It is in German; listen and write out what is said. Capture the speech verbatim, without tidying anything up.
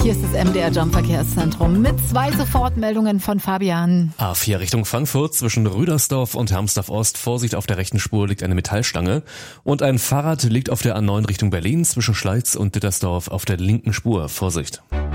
Hier ist das M D R-Jump-Verkehrszentrum mit zwei Sofortmeldungen von Fabian. A vier Richtung Frankfurt zwischen Rüdersdorf und Hermsdorf Ost. Vorsicht, auf der rechten Spur liegt eine Metallstange. Und ein Fahrrad liegt auf der A neun Richtung Berlin zwischen Schleiz und Dittersdorf auf der linken Spur. Vorsicht.